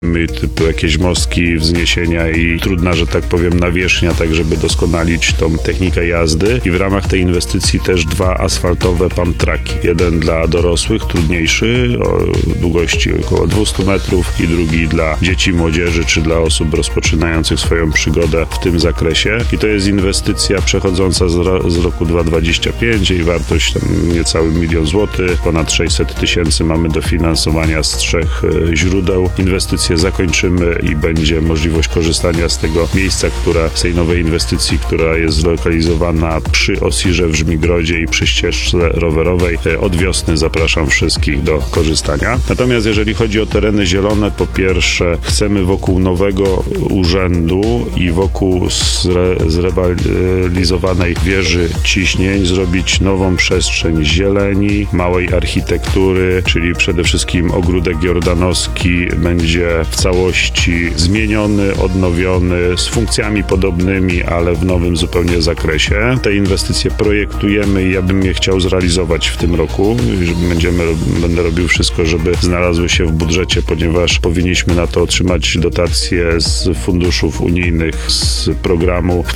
typu jakieś mostki, wzniesienia i trudna, że tak powiem, nawierzchnia, tak żeby doskonalić tą technikę jazdy. I w ramach tej inwestycji też 2 asfaltowe pump tracki. Jeden dla dorosłych, trudniejszy, o długości około 200 metrów i drugi dla dzieci, młodzieży czy dla osób rozpoczynających swoją przygodę w tym zakresie. I to jest inwestycja przechodząca z roku 2025, jej wartość tam niecały 1 000 000 złotych, ponad 600 000 mamy dofinansowania z 3 źródeł. Inwestycję zakończymy i będzie możliwość korzystania z tego miejsca, z tej nowej inwestycji, która jest zlokalizowana przy Osirze w Żmigrodzie i przy ścieżce rowerowej. Od wiosny zapraszam wszystkich do korzystania. Natomiast jeżeli chodzi o tereny zielone, po pierwsze chcemy wokół nowego urzędu i wokół zrewalizowanej wieży ciśnień zrobić nową przestrzeń zieleni, małej architektury, czyli przede wszystkim ogródek jordanowski będzie w całości zmieniony, odnowiony, z funkcjami podobnymi, ale w nowym zupełnie zakresie. Te inwestycje projektujemy i ja bym je chciał zrealizować w tym roku. Będę robił wszystko, żeby znalazły się w budżecie, ponieważ powinniśmy na to otrzymać dotacje z funduszów unijnych, z programu